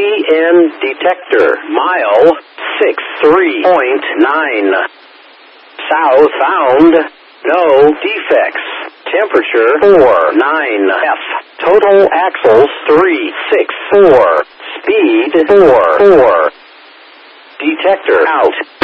CN detector, mile 63.9. South found, no defects. Temperature 49 F. Total axles 364. Speed 4. Detector out.